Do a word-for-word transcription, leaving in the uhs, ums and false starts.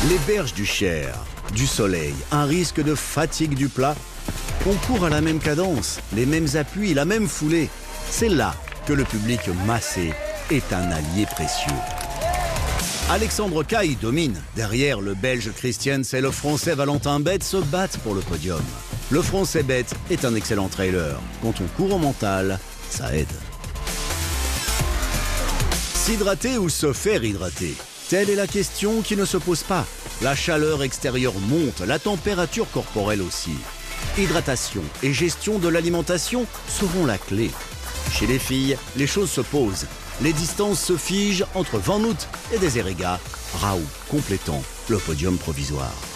Les berges du Cher, du soleil, un risque de fatigue du plat. On court à la même cadence, les mêmes appuis, la même foulée. C'est là que le public massé est un allié précieux. Alexandre Caille domine. Derrière, le Belge Christian et le Français Valentin Bette se battent pour le podium. Le Français Bette est un excellent trailer. Quand on court en mental, ça aide. S'hydrater ou se faire hydrater? Telle est la question qui ne se pose pas. La chaleur extérieure monte, la température corporelle aussi. Hydratation et gestion de l'alimentation seront la clé. Chez les filles, les choses se posent. Les distances se figent entre Van Aert et Desiree Raoult complétant le podium provisoire.